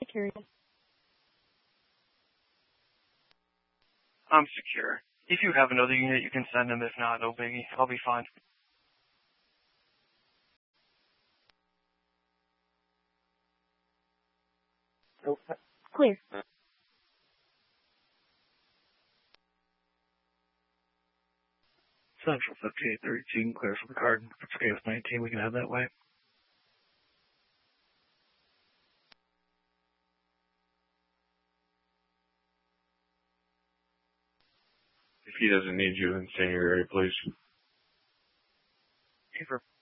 security. I'm secure. If you have another unit, you can send them. If not, no biggie. I'll be fine. Clear. Central 5832, clear for the card. If it's okay with 19, we can head that way. If he doesn't need you, then stay in your area, please. Okay, for